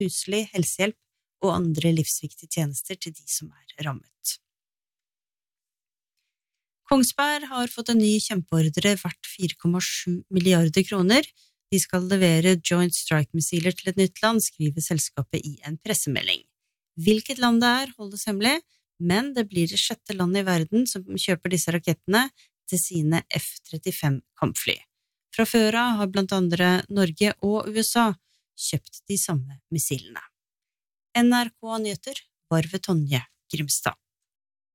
huslig, helsehjelp og andre livsviktige tjenester til de som rammet. Kongsberg har fått en ny kjempeordre verdt 4,7 milliarder kroner. De skal levere Joint Strike-missiler til et nytt land, skriver selskapet i en pressemelding. Hvilket land det holdes hemmelig, men det blir det 6. landet i verden som kjøper disse rakettene til sine F-35 kampfly. Fra før av har blant andre Norge og USA kjøpt de samme missilene. NRK Nyheter var ved Tonje Grimstad.